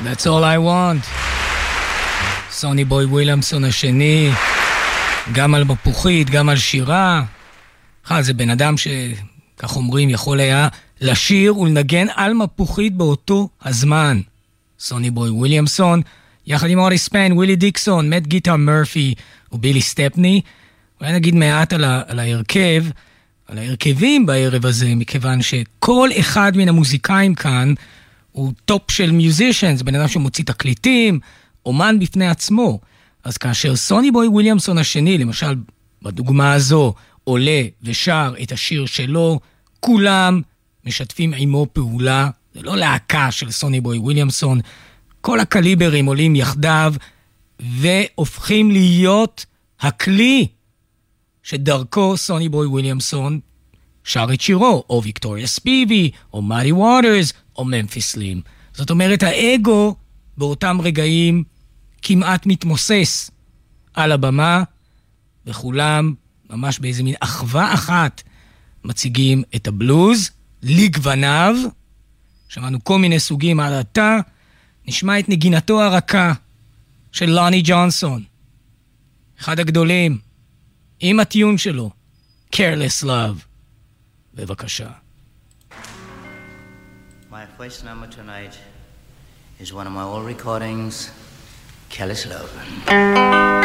That's all I want. סוני בוי וויליאמסון השני, גם על מפוחית, גם על שירה. זה בן אדם שכך אומרים יכול היה לשיר ולנגן על מפוחית באותו הזמן. סוני בוי וויליאמסון, יחד עם אורי ספן, ווילי דיקסון, מאט גיטר מרפי ובילי סטפני. אולי נגיד מעט על ההרכב, על ההרכבים בערב הזה, מכיוון שכל אחד מן המוזיקאים כאן הוא טופ של מיוזישנס, בן אדם שמוציא תקליטים, אומן בפני עצמו. אז כאשר סוני בוי וויליאמסון השני, למשל בדוגמה הזו, עולה ושר את השיר שלו, כולם משתפים עמו פעולה. זה לא להקה של סוני בוי וויליאמסון, כל הקליברים עולים יחדיו והופכים להיות הכלי שדרכו סוני בוי וויליאמסון שר את שירו, או ויקטוריה ספיבי, או מאדי ווטרס, או ממפיס סלים. זאת אומרת, האגו באותם רגעים כמעט מתמוסס על הבמה, וכולם ממש באיזה מין אחווה אחת מציגים את הבלוז לגווניו. שמענו כל מיני סוגים עד עתה. נשמע את נגינתו הרכה של לוני ג'ונסון, אחד הגדולים, עם הטיון שלו, Careless Love. בבקשה. My first number tonight is one of my old recordings, Careless Love.